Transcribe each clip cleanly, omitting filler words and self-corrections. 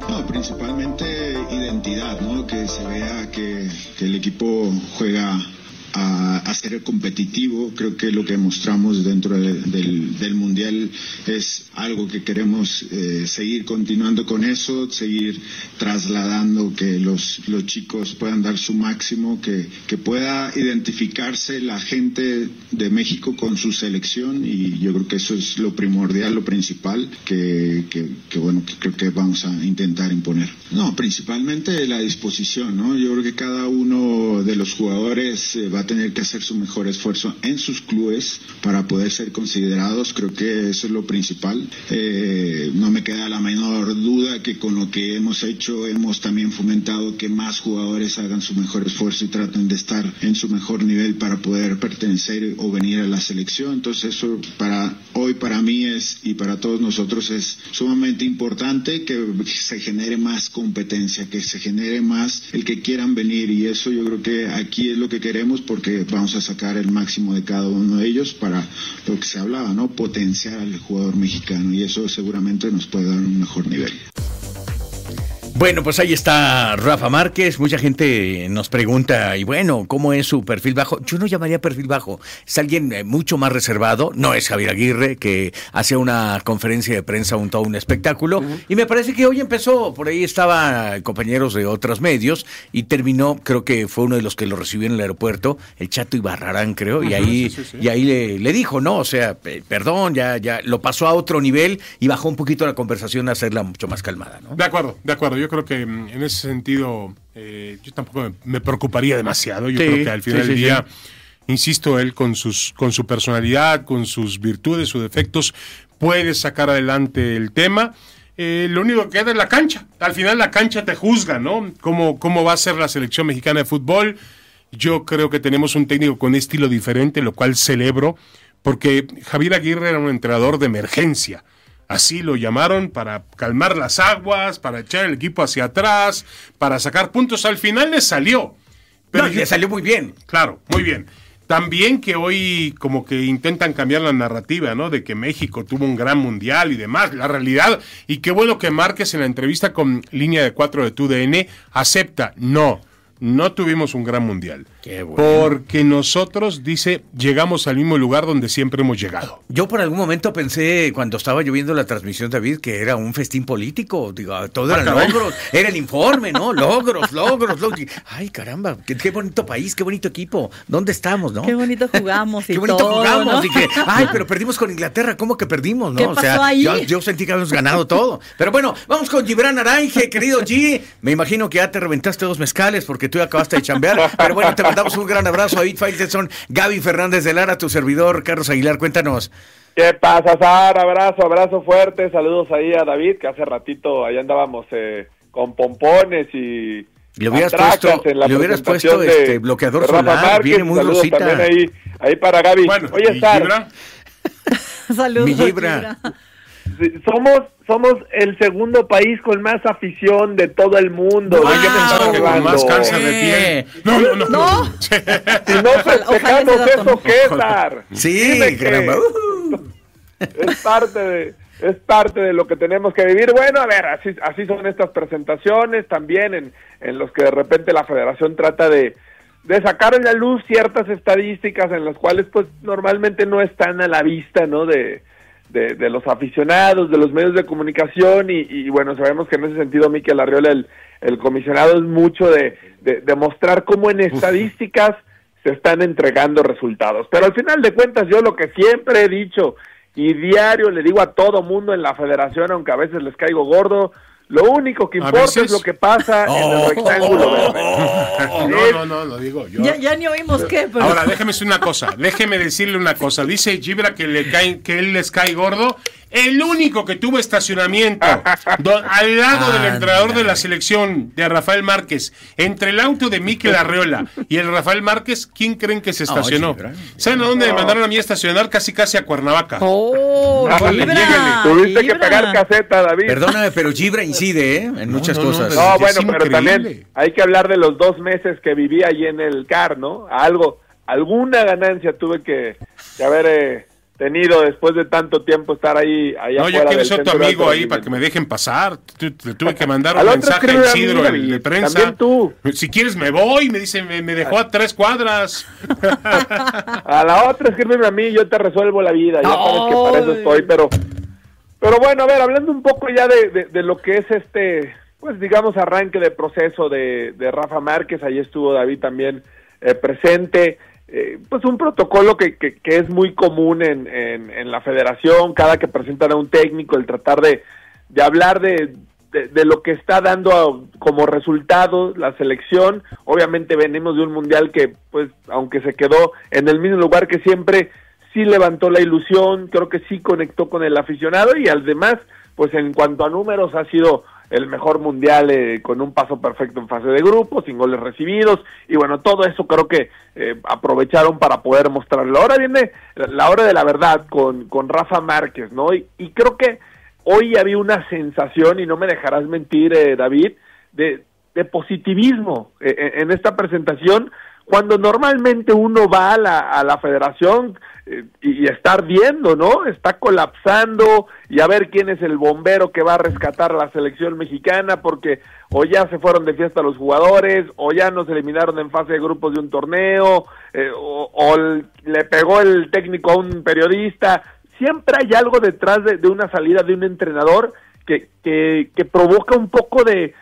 No, principalmente identidad, ¿no? Que se vea que el equipo juega a ser competitivo. Creo que lo que mostramos dentro del Mundial es algo que queremos seguir continuando con eso, seguir trasladando, que los chicos puedan dar su máximo, que pueda identificarse la gente de México con su selección, y yo creo que eso es lo primordial, lo principal, que creo que vamos a intentar imponer. No, principalmente la disposición, ¿no? Yo creo que cada uno de los jugadores va a tener que hacer su mejor esfuerzo en sus clubes para poder ser considerados. Creo que eso es lo principal. No me queda la menor duda que con lo que hemos hecho hemos también fomentado que más jugadores hagan su mejor esfuerzo y traten de estar en su mejor nivel para poder pertenecer o venir a la selección. Entonces eso para mí y para todos nosotros es sumamente importante, que se genere más competencia, que se genere más el que quieran venir, y eso yo creo que aquí es lo que queremos, porque vamos a sacar el máximo de cada uno de ellos para lo que se hablaba, ¿no? Potenciar al jugador mexicano, y eso seguramente nos puede dar un mejor nivel. Bueno, pues ahí está Rafa Márquez. Mucha gente nos pregunta, y bueno, ¿cómo es su perfil bajo? Yo no llamaría perfil bajo, es alguien mucho más reservado. No es Javier Aguirre, que hace una conferencia de prensa, todo un espectáculo, y me parece que hoy empezó, por ahí estaban compañeros de otros medios, y terminó, creo que fue uno de los que lo recibió en el aeropuerto, el Chato Ibarrarán, creo, y ahí y ahí le dijo, no, o sea, perdón, ya lo pasó a otro nivel, y bajó un poquito la conversación a hacerla mucho más calmada, ¿no? De acuerdo. Yo creo que en ese sentido yo tampoco me preocuparía demasiado. Yo creo que al final del día, insisto, él con su personalidad, con sus virtudes, sus defectos, puede sacar adelante el tema. Lo único que queda es la cancha. Al final la cancha te juzga, ¿no? ¿Cómo va a ser la selección mexicana de fútbol? Yo creo que tenemos un técnico con estilo diferente, lo cual celebro, porque Javier Aguirre era un entrenador de emergencia. Así lo llamaron, para calmar las aguas, para echar el equipo hacia atrás, para sacar puntos. Al final le salió. Pero le salió muy bien. Claro, muy bien. También que hoy como que intentan cambiar la narrativa, ¿no? De que México tuvo un gran mundial y demás. La realidad, y qué bueno que Márquez en la entrevista con Línea de 4 de TUDN acepta, no tuvimos un gran mundial. Qué bueno. Porque nosotros, dice, llegamos al mismo lugar donde siempre hemos llegado. Yo por algún momento pensé, cuando estaba yo viendo la transmisión, David, que era un festín político. Digo, todo eran logros. Era el informe, ¿no? Logros. Ay, caramba, qué bonito país, qué bonito equipo. ¿Dónde estamos, no? Qué bonito jugamos y qué bonito todo, jugamos. ¿no? Dije, ay, pero perdimos con Inglaterra. ¿Cómo que perdimos, no? ¿Qué pasó ahí? Yo sentí que habíamos ganado todo. Pero bueno, vamos con Gibran Aranje, querido G. Me imagino que ya te reventaste 2 mezcales porque tú ya acabaste de chambear. Pero bueno, te mandamos un gran abrazo. David Faitelson, Gaby Fernández de Lara, tu servidor, Carlos Aguilar, cuéntanos. ¿Qué pasa, Sara? Abrazo fuerte, saludos ahí a David, que hace ratito ahí andábamos con pompones y le hubieras puesto bloqueador solar, Márquez, viene muy rosita. También ahí para Gaby. Bueno, oye, Sara. Saludos, mi Gibra. Somos el segundo país con más afición de todo el mundo. Wow. Yo pensaba que con más cáncer de piel. No. Si no festejamos eso, ¿qué, Sar? Sí, caramba. Es parte de lo que tenemos que vivir. Bueno, a ver, así son estas presentaciones también en los que de repente la federación trata de sacar a la luz ciertas estadísticas en las cuales pues normalmente no están a la vista, ¿no? de los aficionados, de los medios de comunicación, y bueno, sabemos que en ese sentido Mikel Arriola, el comisionado, es mucho de mostrar cómo en estadísticas se están entregando resultados. Pero al final de cuentas, yo lo que siempre he dicho, y diario le digo a todo mundo en la federación, aunque a veces les caigo gordo, lo único que importa es lo que pasa en el rectángulo verde. No, lo digo yo. Ya ni oímos qué, pero... Ahora, déjeme decirle una cosa. Dice Gibra que él les cae gordo. El único que tuvo estacionamiento al lado del entrenador de la selección, de Rafael Márquez, entre el auto de Mikel Arriola y el Rafael Márquez, ¿quién creen que se estacionó? ¿Saben a dónde me mandaron a mí a estacionar? Casi a Cuernavaca. Tuviste que pagar caseta, David. Perdóname, pero Gibra incide, en muchas cosas. No, bueno, pero también hay que hablar de los 2 meses que viví ahí en el CAR, ¿no? Alguna ganancia tuve que haber tenido después de tanto tiempo estar ahí no, yo quiero ser tu amigo ahí para que me dejen pasar. Le tuve que mandar un mensaje a Isidro, el de prensa. También tú. Si quieres me voy, me dice, me dejó a 3 cuadras. A la otra escríbeme a mí, yo te resuelvo la vida. Ya sabes que para eso estoy, pero bueno, a ver, hablando un poco ya de lo que es pues digamos, arranque de proceso de Rafa Márquez, ahí estuvo David también presente. Pues un protocolo que es muy común en la federación, cada que presentan a un técnico, el tratar de hablar de lo que está dando como resultado la selección. Obviamente venimos de un mundial que, pues, aunque se quedó en el mismo lugar que siempre, sí levantó la ilusión, creo que sí conectó con el aficionado, y además, pues en cuanto a números, ha sido el mejor mundial con un paso perfecto en fase de grupos, sin goles recibidos, y bueno, todo eso creo que aprovecharon para poder mostrarlo. Ahora viene la hora de la verdad con Rafa Márquez, ¿no? Y creo que hoy había una sensación, y no me dejarás mentir, David, de positivismo en esta presentación, cuando normalmente uno va a la federación y está ardiendo, ¿no? Está colapsando, y a ver quién es el bombero que va a rescatar a la selección mexicana, porque o ya se fueron de fiesta los jugadores, o ya nos eliminaron en fase de grupos de un torneo, o le pegó el técnico a un periodista. Siempre hay algo detrás de una salida de un entrenador que provoca un poco de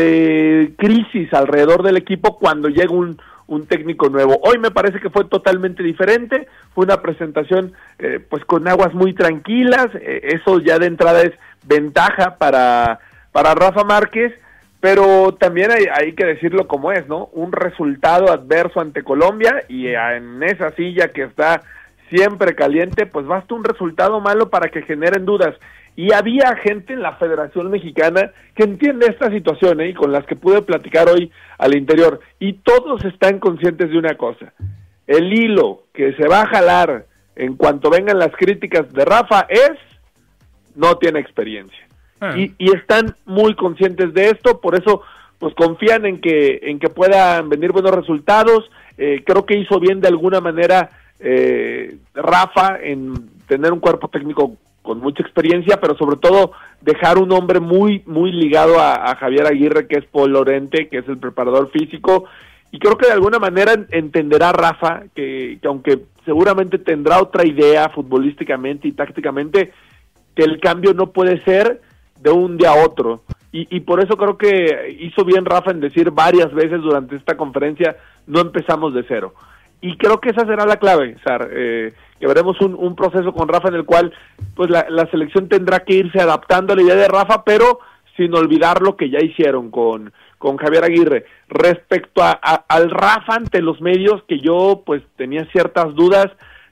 crisis alrededor del equipo cuando llega un técnico nuevo. Hoy me parece que fue totalmente diferente, fue una presentación pues con aguas muy tranquilas, eso ya de entrada es ventaja para Rafa Márquez, pero también hay que decirlo como es, ¿no? Un resultado adverso ante Colombia, y en esa silla que está siempre caliente, pues basta un resultado malo para que generen dudas. Y había gente en la Federación Mexicana que entiende esta situación, y con las que pude platicar hoy al interior, y todos están conscientes de una cosa: el hilo que se va a jalar en cuanto vengan las críticas de Rafa no tiene experiencia. Y están muy conscientes de esto, por eso pues confían en que puedan venir buenos resultados. Creo que hizo bien de alguna manera Rafa en tener un cuerpo técnico con mucha experiencia, pero sobre todo dejar un hombre muy muy ligado a Javier Aguirre, que es Paul Lorente, que es el preparador físico, y creo que de alguna manera entenderá Rafa que aunque seguramente tendrá otra idea futbolísticamente y tácticamente, que el cambio no puede ser de un día a otro, y por eso creo que hizo bien Rafa en decir varias veces durante esta conferencia: no empezamos de cero. Y creo que esa será la clave, Sar, que veremos un proceso con Rafa en el cual pues la selección tendrá que irse adaptando a la idea de Rafa, pero sin olvidar lo que ya hicieron con Javier Aguirre. Respecto al Rafa ante los medios, que yo pues tenía ciertas dudas,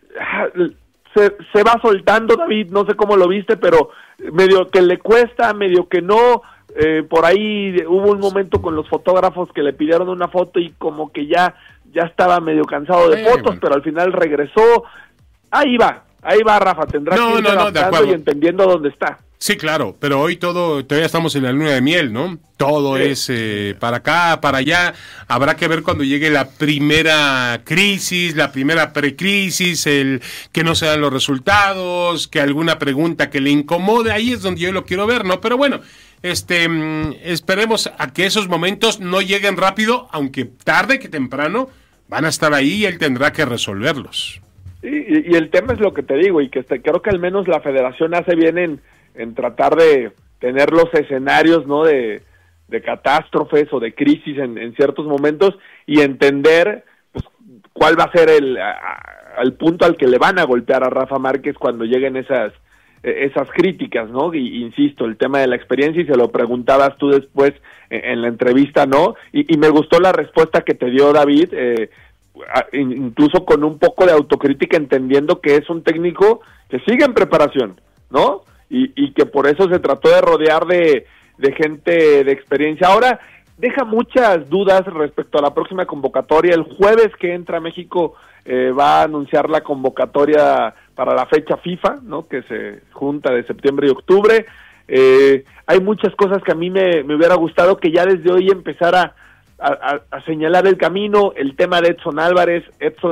se va soltando, David, no sé cómo lo viste, pero medio que le cuesta, medio que no. Por ahí hubo un momento con los fotógrafos que le pidieron una foto y como que ya estaba medio cansado de fotos, pero al final regresó. Ahí va Rafa, tendrá que ir adaptando y entendiendo dónde está. Sí, claro, pero hoy todavía estamos en la luna de miel, ¿no? Todo es para acá, para allá. Habrá que ver cuando llegue la primera crisis, la primera precrisis, el que no se dan los resultados, que alguna pregunta que le incomode. Ahí es donde yo lo quiero ver, ¿no? Pero bueno, esperemos a que esos momentos no lleguen rápido, aunque tarde que temprano van a estar ahí y él tendrá que resolverlos. Sí, y el tema es lo que te digo, y que creo que al menos la federación hace bien en tratar de tener los escenarios, ¿no? de catástrofes o de crisis en ciertos momentos, y entender pues cuál va a ser el punto al que le van a golpear a Rafa Márquez cuando lleguen esas críticas, ¿no? Y insisto, el tema de la experiencia, y se lo preguntabas tú después en la entrevista, ¿no? Y me gustó la respuesta que te dio David, incluso con un poco de autocrítica, entendiendo que es un técnico que sigue en preparación, ¿no? Y que por eso se trató de rodear de gente de experiencia. Ahora, deja muchas dudas respecto a la próxima convocatoria. El jueves que entra a México va a anunciar la convocatoria para la fecha FIFA, ¿no? Que se junta de septiembre y octubre. Hay muchas cosas que a mí me hubiera gustado que ya desde hoy empezara a señalar el camino. El tema de Edson Álvarez. Edson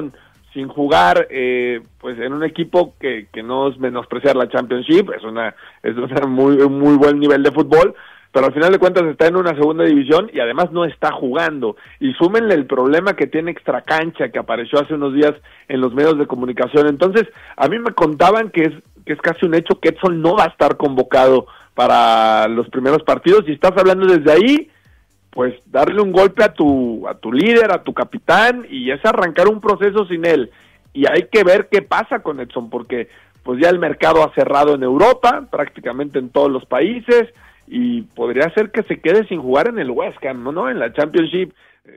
sin jugar, pues en un equipo que no es menospreciar la Championship, es un muy buen nivel de fútbol, pero al final de cuentas está en una segunda división y además no está jugando. Y súmenle el problema que tiene extracancha, que apareció hace unos días en los medios de comunicación. Entonces, a mí me contaban que es casi un hecho que Edson no va a estar convocado para los primeros partidos, y estás hablando desde ahí, pues darle un golpe a tu líder, a tu capitán, y es arrancar un proceso sin él. Y hay que ver qué pasa con Edson, porque pues ya el mercado ha cerrado en Europa, prácticamente en todos los países, y podría ser que se quede sin jugar en el West Ham, ¿no? En la Championship.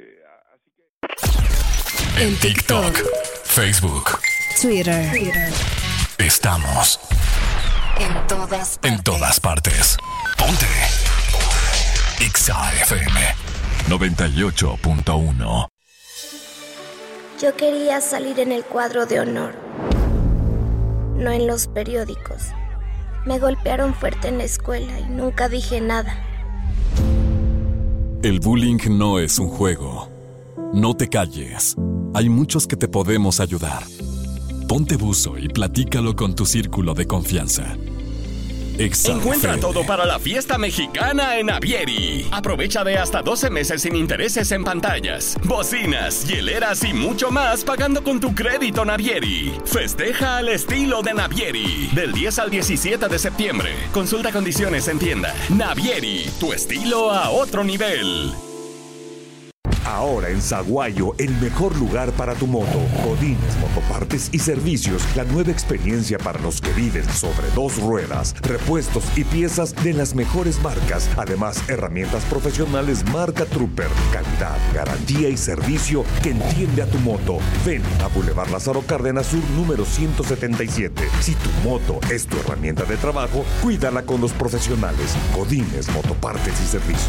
En TikTok, Facebook, Twitter. Estamos en todas partes. Ponte Exa FM 98.1. Yo quería salir en el cuadro de honor, no en los periódicos. Me golpearon fuerte en la escuela y nunca dije nada. El bullying no es un juego. No te calles. Hay muchos que te podemos ayudar. Ponte buzo y platícalo con tu círculo de confianza. Encuentra todo para la fiesta mexicana en Navieri. Aprovecha de hasta 12 meses sin intereses en pantallas, bocinas, hieleras y mucho más pagando con tu crédito Navieri. Festeja al estilo de Navieri. Del 10 al 17 de septiembre. Consulta condiciones en tienda. Navieri, tu estilo a otro nivel. Ahora en Saguayo, el mejor lugar para tu moto. Godínez Motopartes y Servicios, la nueva experiencia para los que viven sobre dos ruedas. Repuestos y piezas de las mejores marcas. Además, herramientas profesionales marca Trooper. Calidad, garantía y servicio que entiende a tu moto. Ven a Boulevard Lázaro Cárdenas Sur, número 177. Si tu moto es tu herramienta de trabajo, cuídala con los profesionales. Godínez Motopartes y Servicios.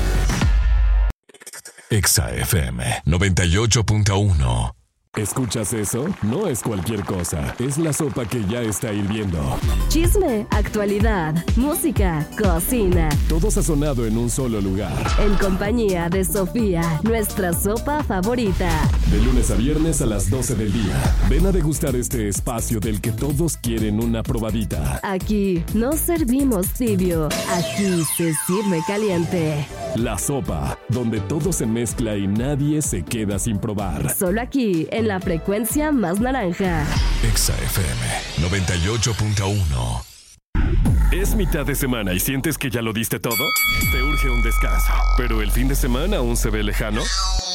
Exa FM 98.1. ¿Escuchas eso? No es cualquier cosa. Es la sopa que ya está hirviendo. Chisme, actualidad, música, cocina. Todo sazonado en un solo lugar. En compañía de Sofía, nuestra sopa favorita. De lunes a viernes a las 12 del día. Ven a degustar este espacio del que todos quieren una probadita. Aquí no servimos tibio. Aquí se sirve caliente. La sopa, donde todo se mezcla y nadie se queda sin probar. Solo aquí, en la frecuencia más naranja. Exa FM 98.1. ¿Es mitad de semana y sientes que ya lo diste todo? Te urge un descanso, pero el fin de semana aún se ve lejano.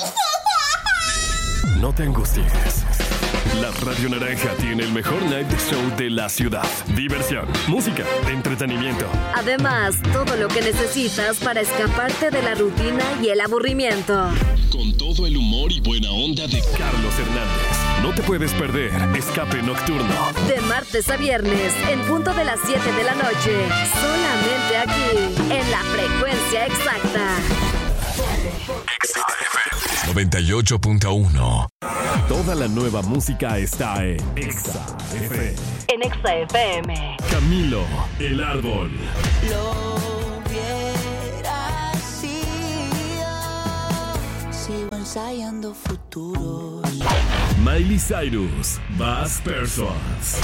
No te angusties. La Radio Naranja tiene el mejor night show de la ciudad. Diversión, música, entretenimiento. Además, todo lo que necesitas para escaparte de la rutina y el aburrimiento. Con todo el humor y buena onda de Carlos Hernández. No te puedes perder Escape Nocturno. De martes a viernes, en punto de las 7 de la noche. Solamente aquí, en la frecuencia exacta. Exa FM 98.1. Toda la nueva música está en Exa FM. En Exa FM. Camilo, El Árbol. Lo hubiera sido. Sigo ensayando futuros. Miley Cyrus, Bass Persons.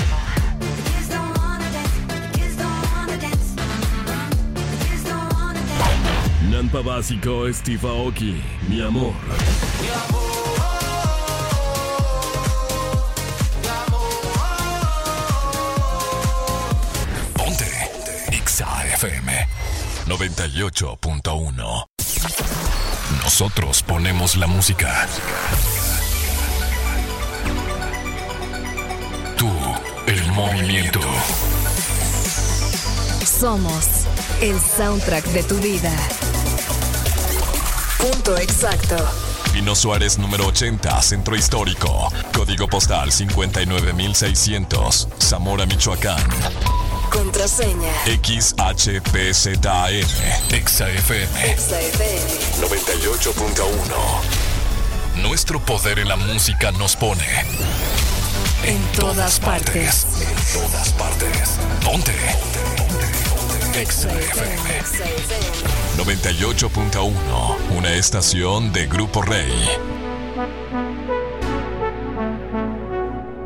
Nampa Básico, Steve Aoki, Mi Amor. Ponte Exa FM 98.1. Nosotros ponemos la música. Tú, el movimiento. Somos el soundtrack de tu vida. Punto exacto. Pino Suárez número 80, Centro Histórico. Código postal 59600, Zamora, Michoacán. Contraseña XHPZAM. Exa FM. Exa FM 98.1. Nuestro poder en la música nos pone en todas partes. En todas partes. Ponte Exa FM 98.1. Una estación de Grupo Rey.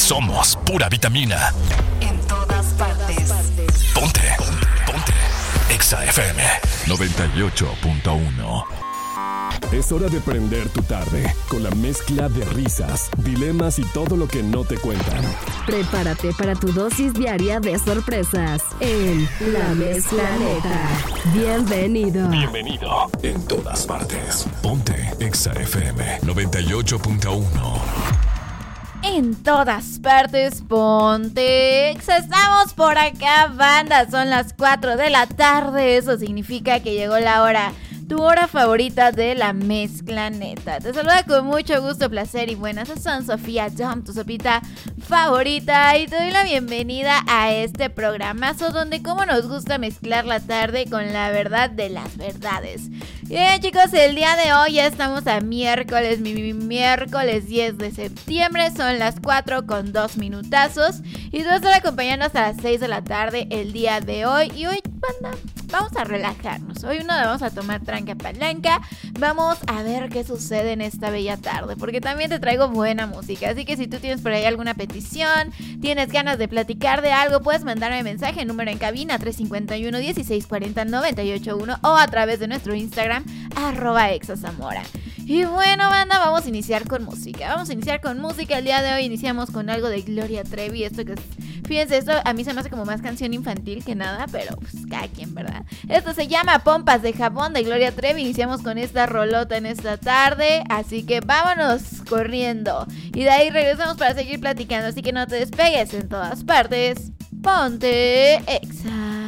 Somos pura vitamina. En todas partes. Ponte. Exa FM 98.1. Es hora de prender tu tarde con la mezcla de risas, dilemas y todo lo que no te cuentan. Prepárate para tu dosis diaria de sorpresas en La Mezclaneta. Bienvenido. En todas partes. Ponte Exa FM 98.1. En todas partes, ponte. Estamos por acá, banda. Son las 4 de la tarde. Eso significa que llegó la hora. Tu hora favorita de La Mezclaneta. Te saluda con mucho gusto, placer y buena sazón Sofía Dom, tu sopita favorita. Y te doy la bienvenida a este programazo donde como nos gusta mezclar la tarde con la verdad de las verdades. Bien, chicos, el día de hoy ya estamos a miércoles 10 de septiembre. Son las 4 con 2 minutazos. Y te voy a estar acompañando hasta las 6 de la tarde el día de hoy. Y hoy, banda, vamos a relajarnos. Hoy no vamos a tomar tranca palanca. Vamos a ver qué sucede en esta bella tarde, porque también te traigo buena música. Así que si tú tienes por ahí alguna petición, tienes ganas de platicar de algo, puedes mandarme mensaje, número en cabina 351-1640-981 o a través de nuestro Instagram @exazamora. Y bueno, banda, vamos a iniciar con música. El día de hoy iniciamos con algo de Gloria Trevi. Fíjense, esto a mí se me hace como más canción infantil que nada, pero pues cada quien, ¿verdad? Esto se llama Pompas de Jabón de Gloria Trevi. Iniciamos con esta rolota en esta tarde, así que vámonos corriendo. Y de ahí regresamos para seguir platicando, así que no te despegues. En todas partes, ponte Exa.